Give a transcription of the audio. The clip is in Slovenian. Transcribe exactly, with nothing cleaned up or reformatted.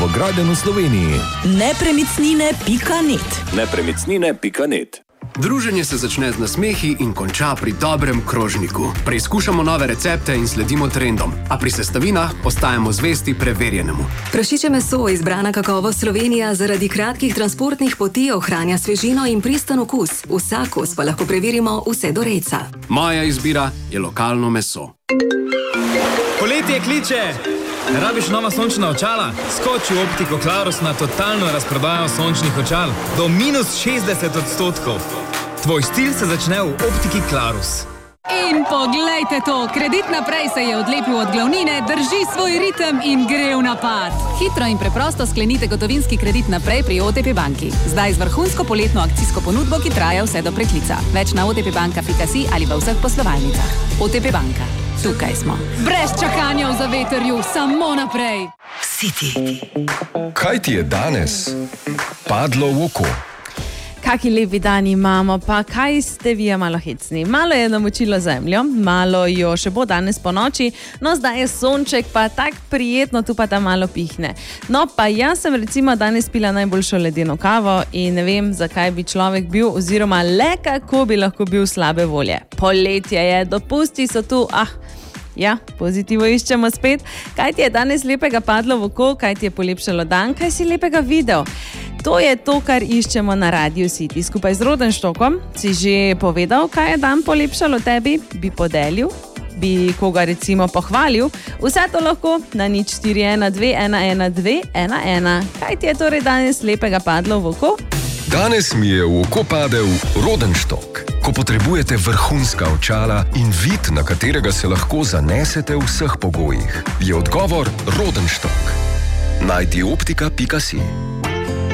novogradenj v Sloveniji. nepremicnine pika net nepremicnine pika net. Druženje se začne z nasmehi in konča pri dobrem krožniku. Preizkušamo nove recepte in sledimo trendom, a pri sestavinah ostajamo zvesti preverjenemu. Prašiče meso, izbrana kakovost Slovenija, zaradi kratkih transportnih poti ohranja svežino in pristen okus. Vsak kos pa lahko preverimo vse do rejca. Moja izbira je lokalno meso. Poletje kliče! Rabiš nova sončna očala? Skoči v Optiko Clarus na totalno razprodajo sončnih očal do minus šestdeset odstotkov. Tvoj stil se začne v Optiki Clarus. In poglejte to, Kredit naprej se je odlepil od glavnine, drži svoj ritem in gre v napad. Hitro in preprosto sklenite gotovinski kredit naprej pri O T P banki. Zdaj z vrhunsko poletno akcijsko ponudbo, ki traja vse do preklica. Več na otpbanka pika si ali v vseh poslovalnicah. O T P banka. Tukaj smo. Brez čakanja v zavetrju, samo naprej. City. Kaj ti je danes padlo v oko? Kaki lepi dan imamo, pa kaj ste vi malo hecni? Malo je namočilo zemljo, malo jo še bo danes po noči, no zdaj je sonček, pa tak prijetno tu pa ta malo pihne. No pa jaz sem recimo danes pila najboljšo ledeno kavo in ne vem, zakaj bi človek bil oziroma le kako bi lahko bil slabe volje. Poletje je, dopusti so tu, ah, ja, pozitivo iščemo spet. Kaj ti je danes lepega padlo v oko, kaj ti je polepšalo dan, kaj si lepega videl? To je to, kar iščemo na Radio City. Skupaj z Rodenštokom si že povedal, kaj je dan polepšalo tebi, bi podelil, bi koga recimo pohvalil. Vse to lahko na nič štiri ena dve ena ena dve ena ena. Kaj ti je torej danes lepega padlo v oko? Danes mi je v oko padel Rodenštok. Ko potrebujete vrhunska očala in vid, na katerega se lahko zanesete v vseh pogojih, je odgovor Rodenštok. najdi optika pika si.